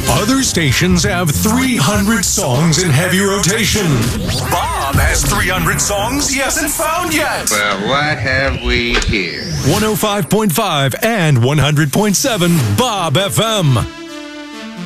Other stations have 300 songs in heavy rotation. Bob has 300 songs he hasn't found yet. Well, what have we here? 105.5 and 100.7 Bob FM.